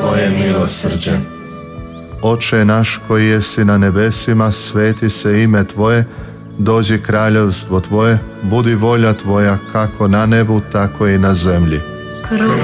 tvoje milosrđe. Oče naš koji jesi na nebesima, sveti se ime tvoje, dođi kraljevstvo tvoje, budi volja tvoja kako na nebu, tako i na zemlji.